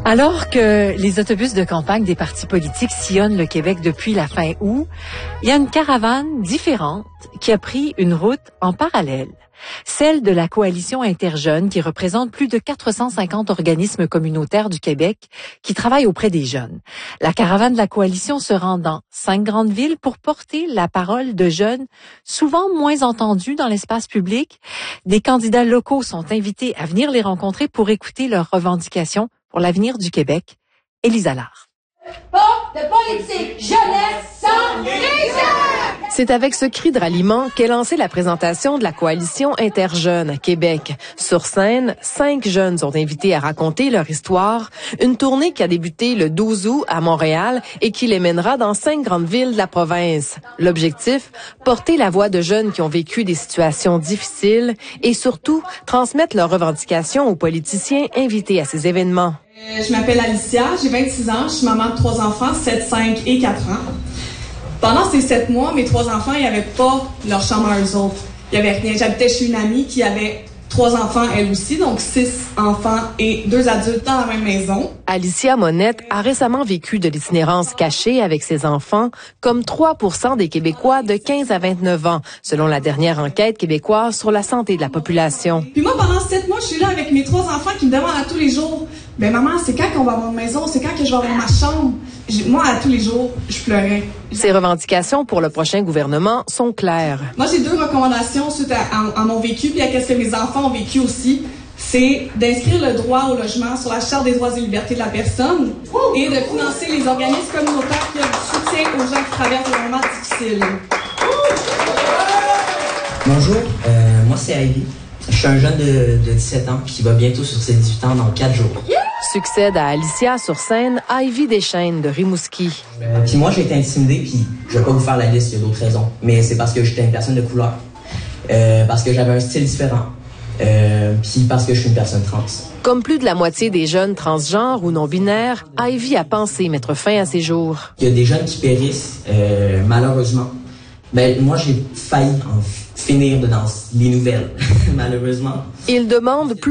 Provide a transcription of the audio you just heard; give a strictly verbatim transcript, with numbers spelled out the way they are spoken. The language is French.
Alors que les autobus de campagne des partis politiques sillonnent le Québec depuis la fin août, il y a une caravane différente qui a pris une route en parallèle. Celle de la Coalition Interjeunes qui représente plus de quatre cent cinquante organismes communautaires du Québec qui travaillent auprès des jeunes. La caravane de la coalition se rend dans cinq grandes villes pour porter la parole de jeunes souvent moins entendus dans l'espace public. Des candidats locaux sont invités à venir les rencontrer pour écouter leurs revendications pour l'avenir du Québec. Élisa Lard. Pas de politique jeunesse sans vision! C'est avec ce cri de ralliement qu'est lancée la présentation de la Coalition Interjeunes à Québec. Sur scène, cinq jeunes sont invités à raconter leur histoire, une tournée qui a débuté le douze août à Montréal et qui les mènera dans cinq grandes villes de la province. L'objectif, porter la voix de jeunes qui ont vécu des situations difficiles et surtout transmettre leurs revendications aux politiciens invités à ces événements. Euh, je m'appelle Alicia, j'ai vingt-six ans, je suis maman de trois enfants, sept, cinq et quatre ans. Pendant ces sept mois, mes trois enfants, ils n'avaient pas leur chambre à eux autres. Il y avait rien. J'habitais chez une amie qui avait trois enfants, elle aussi, donc six enfants et deux adultes dans la même maison. Alicia Monette a récemment vécu de l'itinérance cachée avec ses enfants, comme trois pour cent des Québécois de quinze à vingt-neuf ans, selon la dernière enquête québécoise sur la santé de la population. Puis moi, pendant sept mois, je suis là avec mes trois enfants qui me demandent à tous les jours, « Ben maman, c'est quand qu'on va avoir une maison? C'est quand que je vais avoir ma chambre? » Moi, à tous les jours, je pleurais. Ses revendications pour le prochain gouvernement sont claires. Moi, j'ai deux recommandations suite à, à, à mon vécu puis à ce que mes enfants ont vécu aussi. C'est d'inscrire le droit au logement sur la Charte des droits et libertés de la personne et de financer les organismes communautaires qui offrent du soutien aux gens qui traversent des moments difficiles. Bonjour, euh, moi c'est Ivy. Je suis un jeune de, de dix-sept ans qui va bientôt sur ses dix-huit ans dans quatre jours. Succède à Alicia sur scène, Ivy Deschênes de Rimouski. Euh, puis moi, j'ai été intimidé, puis je vais pas vous faire la liste, il y a d'autres raisons. Mais c'est parce que j'étais une personne de couleur. Euh, parce que j'avais un style différent. Euh, puis parce que je suis une personne trans. Comme plus de la moitié des jeunes transgenres ou non-binaires, Ivy a pensé mettre fin à ses jours. Il y a des jeunes qui périssent, euh, malheureusement. Ben, moi, j'ai failli en finir dans les nouvelles, malheureusement. Il demande plus